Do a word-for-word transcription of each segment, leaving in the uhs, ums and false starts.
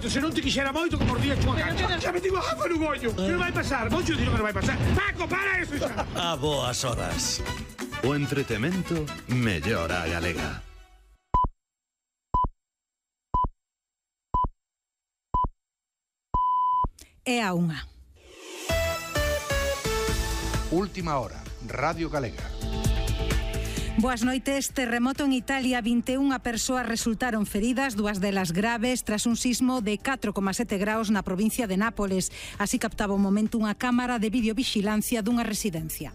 moito, se non te quixera moito, como mordía túa cancha. Xa me digo, ah, no gollo. Que non vai pasar, moito dino que non vai pasar. Paco, para eso xa. A boas horas. O entretemento mellora a galega. É a unha. Última hora, Radio Galega. Boas noites. Terremoto en Italia, vinte e unha persoas resultaron feridas, dúas delas graves, tras un sismo de catro coma sete graus na provincia de Nápoles. Así captaba un momento unha cámara de videovigilancia dunha residencia.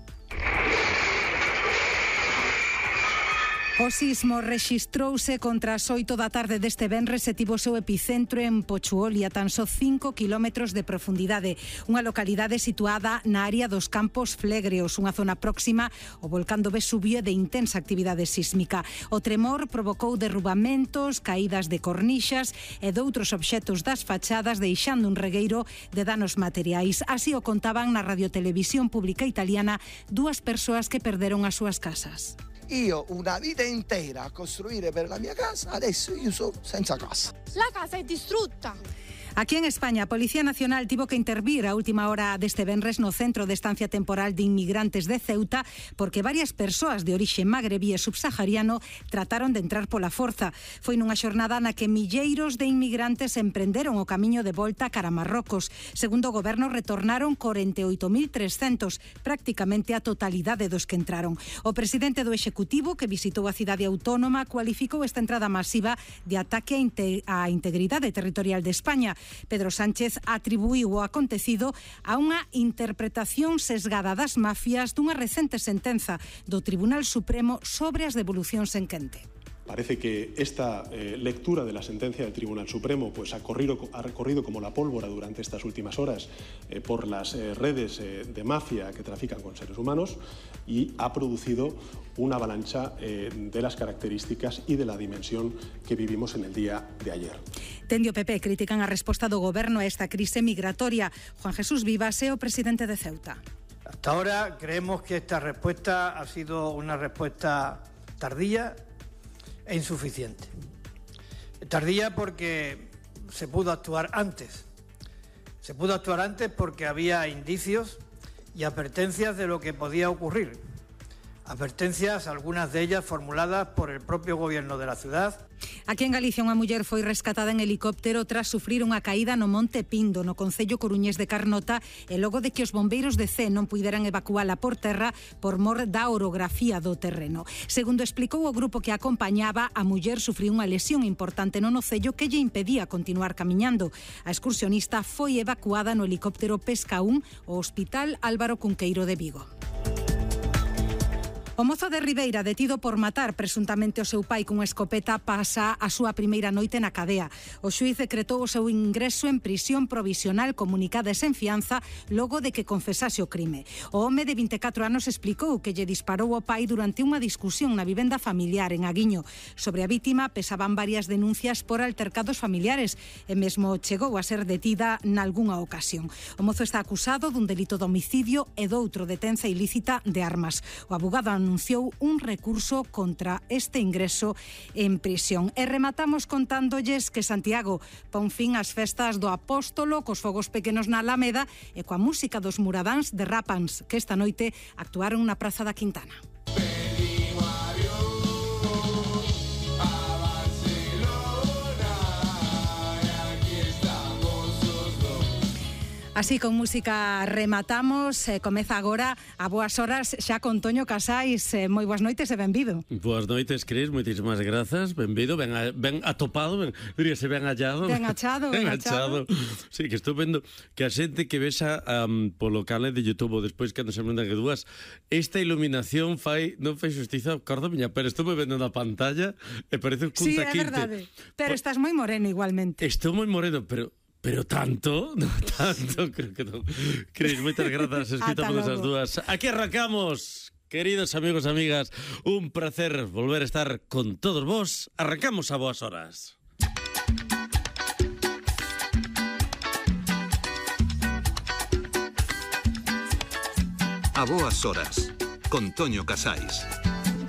O sismo rexistrouse contra as oito da tarde deste venres e tivo o seu epicentro en Pochuoli, a tan só cinco kilómetros de profundidade, unha localidade situada na área dos Campos Flegreos, unha zona próxima ao volcán do Vesubio de intensa actividade sísmica. O tremor provocou derrubamentos, caídas de cornixas e doutros obxectos das fachadas, deixando un regueiro de danos materiais. Así o contaban na radiotelevisión pública italiana dúas persoas que perderon as súas casas. Io una vita intera a costruire per la mia casa, adesso io sono senza casa. La casa è distrutta. Aquí en España, a Policía Nacional tivo que intervir a última hora deste venres no centro de estancia temporal de inmigrantes de Ceuta porque varias persoas de orixe magrebí e subsahariano trataron de entrar pola forza. Foi nunha xornada na que milleiros de inmigrantes emprenderon o camiño de volta cara a Marrocos. Segundo o goberno, retornaron corenta e oito mil trescentos, prácticamente a totalidade dos que entraron. O presidente do Executivo, que visitou a cidade autónoma, cualificou esta entrada masiva de ataque á integridade territorial de España. Pedro Sánchez atribuiu o acontecido a unha interpretación sesgada das mafias dunha recente sentenza do Tribunal Supremo sobre as devolucións en quente. Parece que esta eh, lectura de la sentencia del Tribunal Supremo pues, ha, corrido, ha recorrido como la pólvora durante estas últimas horas eh, por las eh, redes eh, de mafia que trafican con seres humanos y ha producido una avalancha eh, de las características y de la dimensión que vivimos en el día de ayer. Dende o P P critican a resposta do goberno a esta crise migratoria. Juan Jesús Vivas é o presidente de Ceuta. Hasta ahora creemos que esta respuesta ha sido una respuesta tardía e insuficiente. Tardía porque se pudo actuar antes. Se pudo actuar antes porque había indicios y advertencias de lo que podía ocurrir. Advertencias, algunas de ellas formuladas por el propio gobierno de la ciudad. Aquí en Galicia unha muller foi rescatada en helicóptero tras sufrir unha caída no Monte Pindo, no concello coruñés de Carnota, e logo de que os bombeiros de Cee non puideran evacuala por terra por mor da orografía do terreno. Segundo explicou o grupo que acompañaba, a muller sufriu unha lesión importante no nocello que lle impedía continuar camiñando. A excursionista foi evacuada no helicóptero Pesca un ao Hospital Álvaro Cunqueiro de Vigo. O mozo de Ribeira, detido por matar presuntamente o seu pai cunha escopeta, pasa a súa primeira noite na cadea. O xuíz decretou o seu ingreso en prisión provisional comunicada e sen fianza logo de que confesase o crime. O home de vinte e catro anos explicou que lle disparou ao pai durante unha discusión na vivenda familiar en Aguiño. Sobre a vítima pesaban varias denuncias por altercados familiares e mesmo chegou a ser detida nalgunha ocasión. O mozo está acusado dun delito de homicidio e doutro de tenza ilícita de armas. O abogado anunciou un recurso contra este ingreso en prisión. E rematamos contándolles que Santiago pon fin ás festas do Apóstolo cos fogos pequenos na Alameda e coa música dos Muradáns de Rapans, que esta noite actuaron na Praza da Quintana. Así, con música rematamos. eh, Comeza agora a boas horas xa con Toño Casais. eh, Moi boas noites e benvido. Boas noites, Cris, moitísimas grazas. Benvido, ben, a, ben atopado, ben, diríase ben hallado. Ben achado, ben achado. Sí, que estou vendo que a xente que vexa um, polo canal de YouTube ou despois cando se mandan que dúas, esta iluminación fai, non fai xustiza, corda miña, pero estou me vendo na pantalla e parece un Sí, é cuntaquinte. verdade, pero estás moi moreno igualmente. Estou moi moreno, pero... Pero tanto, no tanto, creo que non. Cris, moitas grazas, escoitamos esas dúas. Aquí arrancamos, queridos amigos e amigas. Un placer volver a estar con todos vos. Arrancamos a boas horas. A boas horas, con Toño Casais.